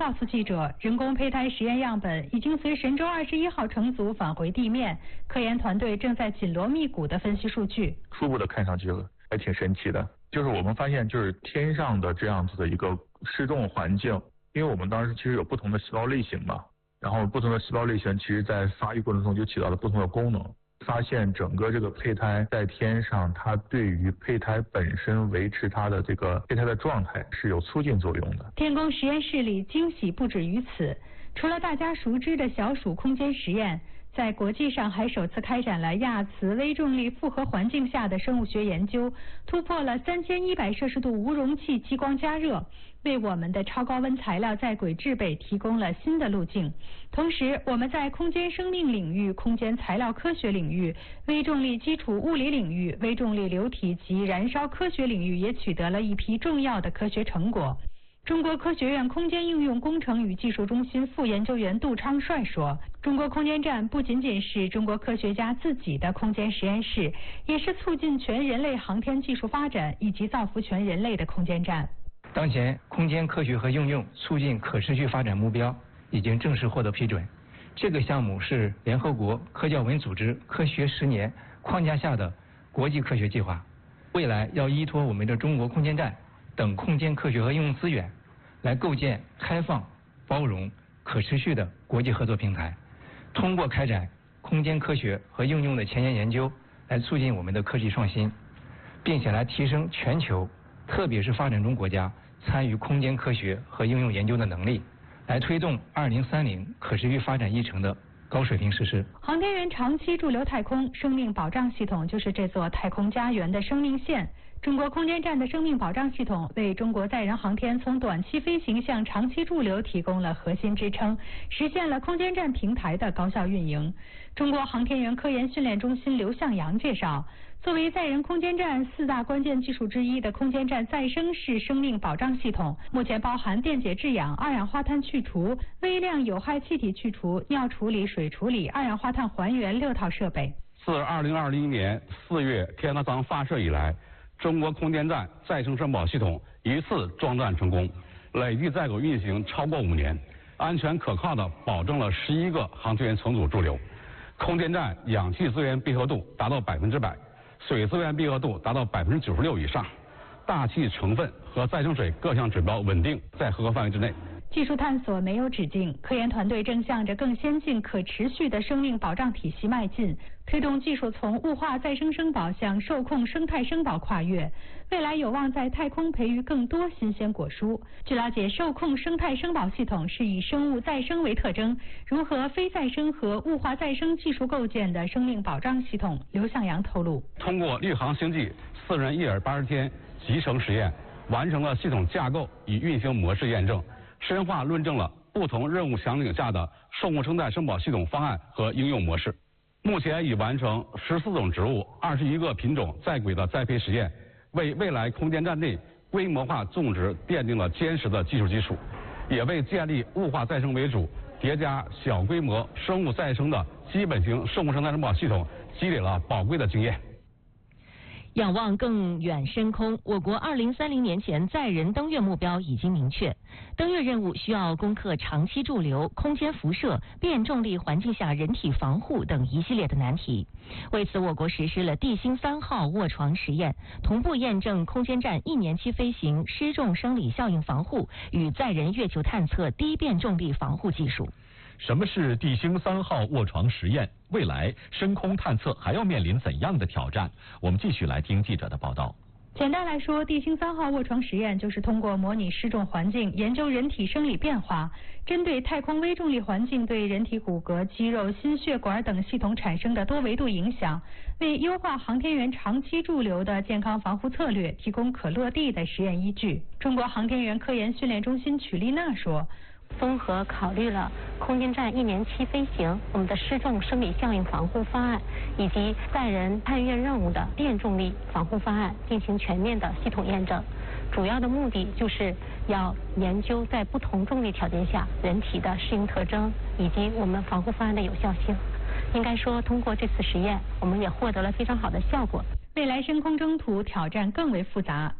告诉记者，人工胚胎实验样本已经随神舟21号乘组返回地面，科研团队正在紧锣密鼓地分析数据。 初步的看上去还挺神奇的，就是我们发现就是天上的这样子的一个失重环境，因为我们当时其实有不同的细胞类型嘛，然后不同的细胞类型其实在发育过程中就起到了不同的功能。发现整个这个胚胎在天上，它对于胚胎本身维持它的这个胚胎的状态是有促进作用的。 天宫实验室里惊喜不止于此，除了大家熟知的小鼠空间实验，在国际上还首次开展了亚磁微重力复合环境下的生物学研究，突破了3100摄氏度无容器激光加热，为我们的超高温材料在轨制备提供了新的路径。同时，我们在空间生命领域、空间材料科学领域、微重力基础物理领域、微重力流体及燃烧科学领域也取得了一批重要的科学成果。中国科学院空间应用工程与技术中心副研究员杜昌帅说，中国空间站不仅仅是中国科学家自己的空间实验室，也是促进全人类航天技术发展以及造福全人类的空间站。 当前空间科学和应用促进可持续发展目标已经正式获得批准，这个项目是联合国科教文组织科学10年框架下的国际科学计划，未来要依托我们的中国空间站等空间科学和应用资源，来构建开放、包容、可持续的国际合作平台，通过开展空间科学和应用的前沿研究，来促进我们的科技创新，并且来提升全球，特别是发展中国家参与空间科学和应用研究的能力，来推动2030可持续发展议程的高水平实施。 航天员长期驻留太空，生命保障系统就是这座太空家园的生命线。中国空间站的生命保障系统为中国载人航天从短期飞行向长期驻留提供了核心支撑，实现了空间站平台的高效运营。中国航天员科研训练中心刘向阳介绍，作为载人空间站4大关键技术之一的空间站再生式生命保障系统，目前包含电解质氧、二氧化碳去除、微量有害气体去除、尿处理、水处理、二氧化碳还原6套设备。 自2020年4月天和舱发射以来，中国空间站再生生保系统一次装站成功，累计在轨运行超过5年，安全可靠地保证了11个航天员乘组驻留。空间站氧气资源闭合度达到100%，水资源闭合度达到96%以上，大气成分和再生水各项指标稳定在合格范围之内。 技术探索没有止境，科研团队正向着更先进、可持续的生命保障体系迈进，推动技术从物化再生生保向受控生态生保跨越，未来有望在太空培育更多新鲜果蔬。据了解，受控生态生保系统是以生物再生为特征，融合非再生和物化再生技术构建的生命保障系统。刘向阳透露， 通过绿航星际4人1耳80天集成实验，完成了系统架构与运行模式验证，深化论证了不同任务场景下的受控生态生保系统方案和应用模式。目前已完成14种植物、21个品种在轨的栽培实验，为未来空间站内规模化种植奠定了坚实的技术基础，也为建立物化再生为主、叠加小规模生物再生的基本型受控生态生保系统积累了宝贵的经验。 仰望更远深空，我国2030年前载人登月目标已经明确。登月任务需要攻克长期驻留、空间辐射、变重力环境下人体防护等一系列的难题。为此，我国实施了地星3号卧床实验，同步验证空间站1年期飞行失重生理效应防护与载人月球探测低变重力防护技术。 什么是地星3号卧床实验？未来深空探测还要面临怎样的挑战？我们继续来听记者的报道。 简单来说，地星3号卧床实验就是通过模拟失重环境，研究人体生理变化，针对太空微重力环境对人体骨骼、肌肉、心血管等系统产生的多维度影响，为优化航天员长期驻留的健康防护策略提供可落地的实验依据。中国航天员科研训练中心曲丽娜说， 综合考虑了空间站1年期飞行、我们的失重生理效应防护方案，以及载人探月任务的变重力防护方案，进行全面的系统验证。主要的目的就是要研究在不同重力条件下人体的适应特征，以及我们防护方案的有效性。应该说，通过这次实验，我们也获得了非常好的效果。 未来深空征途挑战更为复杂，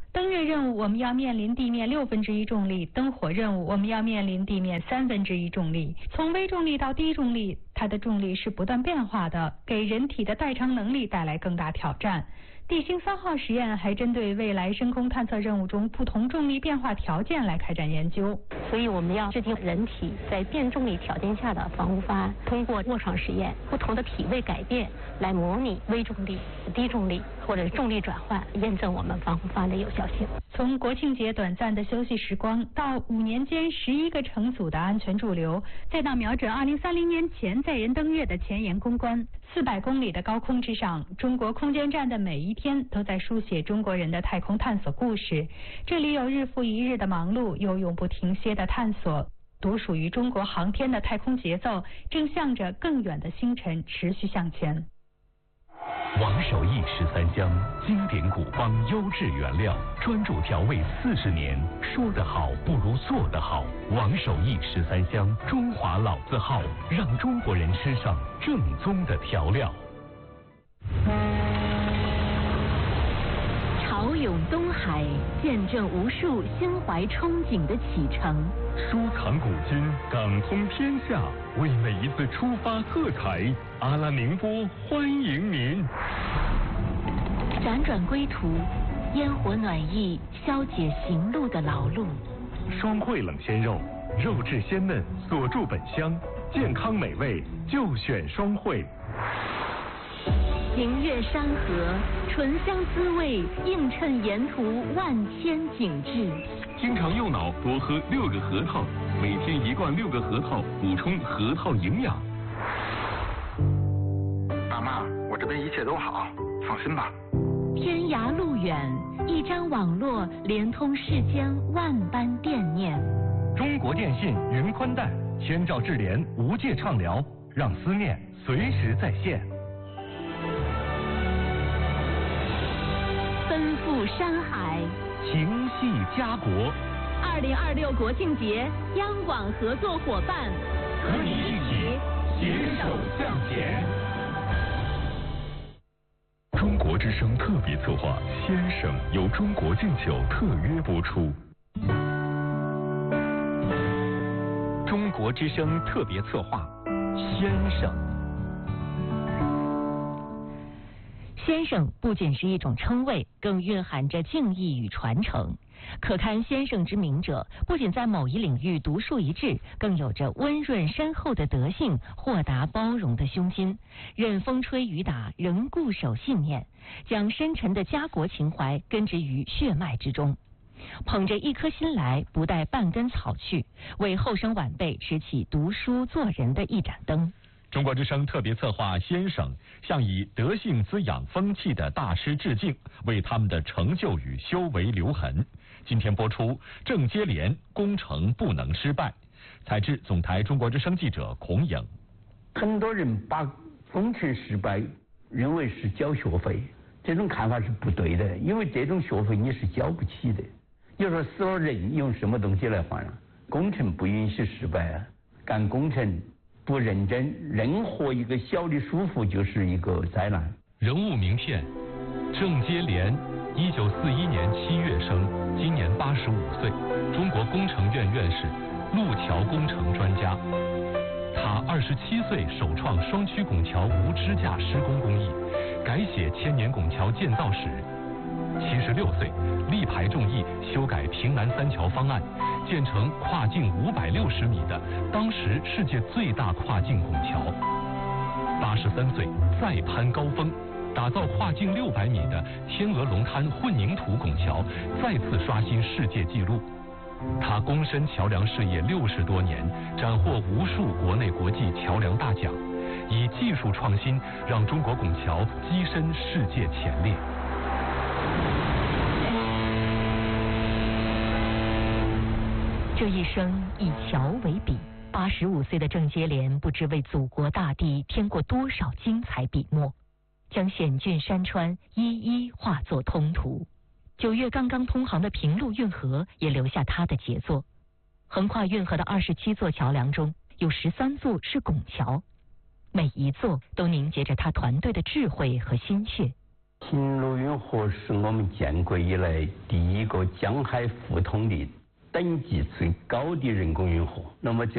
登月任务我们要面临地面1/6重力，登火任务我们要面临地面1/3重力。从微重力到低重力，它的重力是不断变化的，给人体的代偿能力带来更大挑战。地星3号实验还针对未来深空探测任务中不同重力变化条件来开展研究。 所以我们要制定人体在变重力条件下的防护方案，通过卧床实验，不同的体位改变来模拟微重力、低重力或者重力转换，验证我们防护方案的有效性。 从国庆节短暂的休息时光，到5年间11个乘组的安全驻留，再到瞄准2030年前载人登月的前沿攻关，400公里的高空之上，中国空间站的每一天都在书写中国人的太空探索故事。这里有日复一日的忙碌，有永不停歇的探索。独属于中国航天的太空节奏，正向着更远的星辰持续向前。 王守义13香，经典古方，优质原料，专注调味40年。说得好不如做得好。王守义13香，中华老字号，让中国人吃上正宗的调料。 潮涌东海，见证无数心怀憧憬的启程。 收藏古今，感通天下，为每一次出发喝彩。阿拉宁波欢迎您。 辗转归途，烟火暖意消解行路的劳碌。 双汇冷鲜肉，肉质鲜嫩，锁住本香，健康美味就选双汇。 明月山河，醇香滋味，映衬沿途万千景致。 经常右脑多喝6个核桃，每天1罐6个核桃，补充核桃营养。 大妈，我这边一切都好，放心吧。 天涯路远，一张网络连通世间万般惦念。 中国电信云宽带，千兆智联无界畅聊，让思念随时在线。 奔赴山海， 情系家国。 2026国庆节，央广合作伙伴， 和你一起携手向前。中国之声特别策划《先生》由中国敬酒特约播出。中国之声特别策划《先生》。 先生不仅是一种称谓，更蕴含着敬意与传承。可堪先生之名者，不仅在某一领域独树一帜，更有着温润深厚的德性、豁达包容的胸襟，任风吹雨打仍固守信念，将深沉的家国情怀根植于血脉之中。捧着一颗心来，不带半根草去，为后生晚辈持起读书做人的一盏灯。 中国之声特别策划《先生》向以德性滋养风气的大师致敬，为他们的成就与修为留痕。今天播出正接连，工程不能失败。采制总台中国之声记者孔颖。 很多人把工程失败认为是交学费，这种看法是不对的，因为这种学费你是交不起的。有时候死了人用什么东西来还啊？工程不允许失败啊！干工程不认真，任何一个小的疏忽就是一个灾难。 人物名片：郑接连，1941年7月生，今年85岁，中国工程院院士，路桥工程专家。他27岁首创双曲拱桥无支架施工工艺，改写千年拱桥建造史。76岁，力排众议，修改平南3桥方案，建成跨径560米的当时世界最大跨境拱桥。83岁，再攀高峰，打造跨境600米的天鹅龙滩混凝土拱桥，再次刷新世界纪录。他躬身桥梁事业60多年，斩获无数国内国际桥梁大奖，以技术创新让中国拱桥跻身世界前列。 这一生以桥为笔，85岁的郑接连不知为祖国大地添过多少精彩笔墨，将险峻山川一一化作通途。9月刚刚通航的平陆运河也留下他的杰作。横跨运河的27座桥梁中，有13座是拱桥，每一座都凝结着他团队的智慧和心血。 平陆运河是我们建国以来第一个江海互通的等级最高的人工运河。那么这